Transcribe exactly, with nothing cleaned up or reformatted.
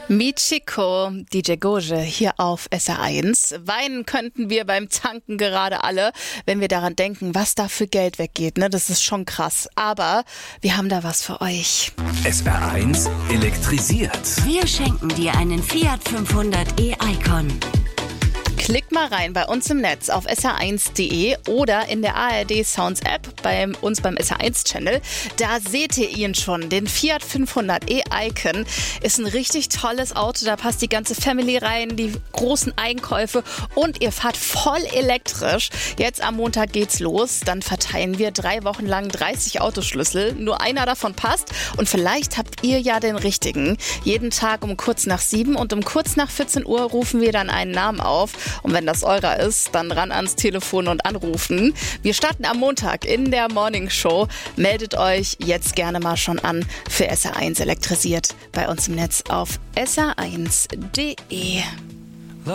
Michiko, D J Goje hier auf S R eins. Weinen könnten wir beim Tanken gerade alle, wenn wir daran denken, was da für Geld weggeht. Ne? Das ist schon krass. Aber wir haben da was für euch. S R eins elektrisiert. Wir schenken dir einen Fiat fünfhundert e-Icon. Klickt mal rein bei uns im Netz auf S R eins Punkt de oder in der A R D Sounds App bei uns beim S R eins Channel. Da seht ihr ihn schon, den Fiat fünfhundert e-Icon. Ist ein richtig tolles Auto, da passt die ganze Family rein, die großen Einkäufe und ihr fahrt voll elektrisch. Jetzt am Montag geht's los, dann verteilen wir drei Wochen lang dreißig Autoschlüssel. Nur einer davon passt und vielleicht habt ihr ja den richtigen. Jeden Tag um kurz nach sieben und um kurz nach vierzehn Uhr rufen wir dann einen Namen auf. Und wenn das eurer ist, dann ran ans Telefon und anrufen. Wir starten am Montag in der Morning Show. Meldet euch jetzt gerne mal schon an für S R eins elektrisiert bei uns im Netz auf S R eins Punkt de.